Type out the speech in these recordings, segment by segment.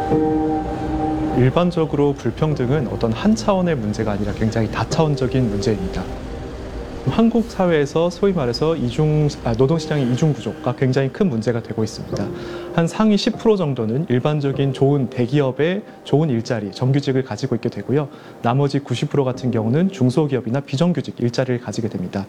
일반적으로 불평등은 어떤 한 차원의 문제가 아니라 굉장히 다차원적인 문제입니다. 한국 사회에서 소위 말해서 노동시장의 이중 구조가 굉장히 큰 문제가 되고 있습니다. 한 상위 10% 정도는 일반적인 좋은 대기업의 좋은 일자리, 정규직을 가지고 있게 되고요. 나머지 90% 같은 경우는 중소기업이나 비정규직 일자리를 가지게 됩니다.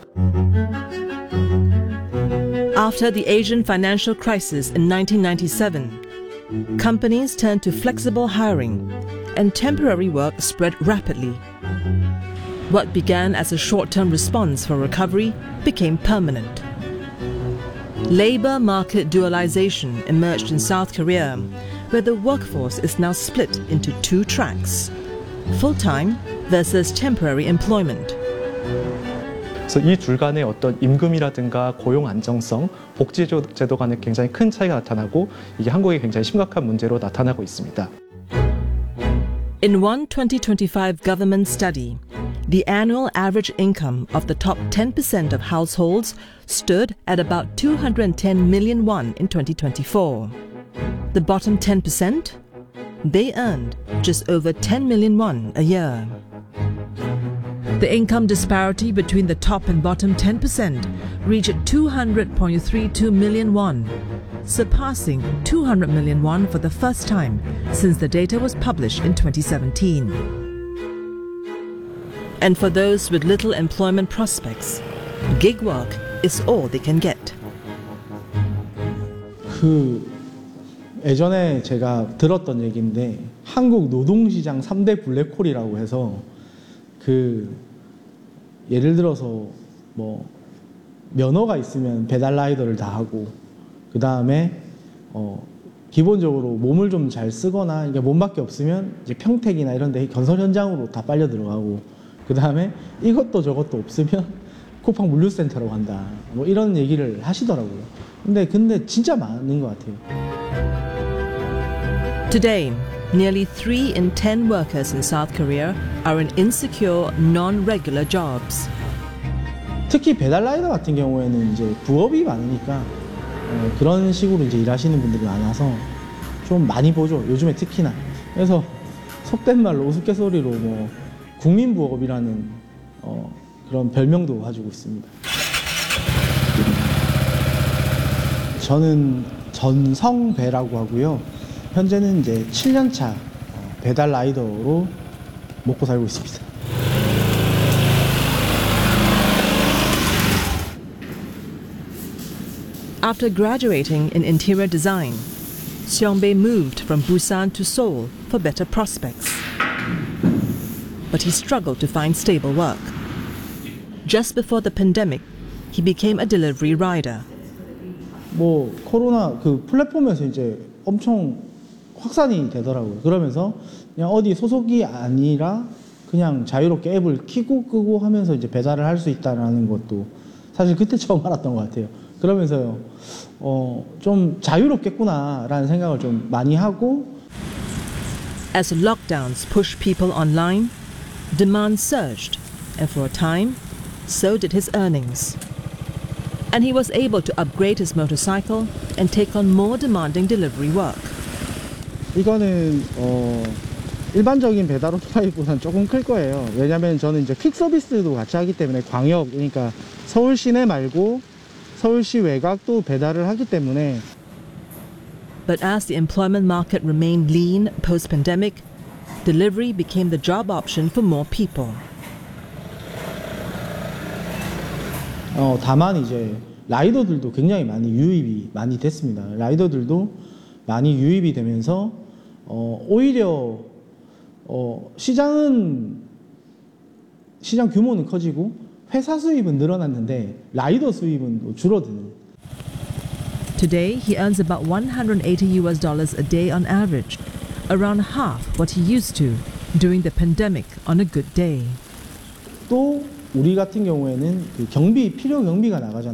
After the Asian financial crisis in 1997, companies turned to flexible hiring and temporary work spread rapidly. What began as a short-term response for recovery became permanent. Labor market dualization emerged in South Korea, where the workforce is now split into two tracks: full-time versus temporary employment. 그래서 이 둘 간의 어떤 임금이라든가 고용 안정성, 복지 제도 간에 굉장히 큰 차이가 나타나고 이게 한국에 굉장히 심각한 문제로 나타나고 있습니다. In one 2025 government study, the annual average income of the top 10% of households stood at about 210 million won in 2024. The bottom 10%? They earned just over 10 million won a year. The income disparity between the top and bottom 10% reached 200.32 million won, surpassing 200 million won for the first time since the data was published in 2017. And for those with little employment prospects, gig work is all they can get. 예전에 제가 들었던 얘기인데 한국 노동시장 3대 블랙홀이라고 해서 예를 들어서 뭐 면허가 있으면 배달 라이더를 다 하고 그 다음에 기본적으로 몸을 좀 잘 쓰거나 이게 몸밖에 없으면 이제 평택이나 이런 데 건설 현장으로 다 빨려 들어가고 그 다음에 이것도 저것도 없으면 쿠팡 물류센터로 간다 뭐 이런 얘기를 하시더라고요. 근데 진짜 많은 것 같아요. Today, nearly 3 in 10 workers in South Korea are in insecure, non-regular jobs. 특히 배달 라이더 같은 경우에는 이제 부업이 많으니까 그런 식으로 이제 일하시는 분들이 많아서 좀 많이 보죠. 요즘에 특히나. 그래서 속된 말로 우스갯소리로 뭐 국민부업이라는 그런 별명도 가지고 있습니다. 저는 전성배라고 하고요. 현재는 이제 7년차 배달 라이더로 먹고 살고 있습니다. After graduating in interior design, Seong-bae moved from Busan to Seoul for better prospects. But he struggled to find stable work. Just before the pandemic, he became a delivery rider. 뭐 코로나 플랫폼에서 이제 엄청 확산이 되더라고요. 그러면서 그냥 어디 소속이 아니라 그냥 자유롭게 앱을 켜고 끄고 하면서 이제 배달을 할 수 있다는 것도 사실 그때 처음 알았던 것 같아요. 그러면서요, 좀 자유롭겠구나라는 생각을 좀 많이 하고. As lockdowns pushed people online, demand surged, and for a time, so did his earnings. And he was able to upgrade his motorcycle and take on more demanding delivery work. 이거는 일반적인 배달 오토바이보다는 조금 클 거예요. 왜냐면 저는 이제 퀵 서비스도 같이 하기 때문에 광역, 그러니까 서울 시내 말고 서울시 외곽도 배달을 하기 때문에. But as the employment market remained lean post-pandemic, delivery became the job option for more people. 다만 이제 라이더들도 굉장히 많이 유입이 많이 됐습니다. 라이더들도 많이 유입이 되면서 오히려 시장 규모는 커지고 회사 수입은 늘어났는데 라이더 수입은 줄어드는. Today, he earns about $180 a day on average, around half what he used to during the pandemic on a good day. 또 우리 같은 경우에는 필요 경비가 나가잖아요.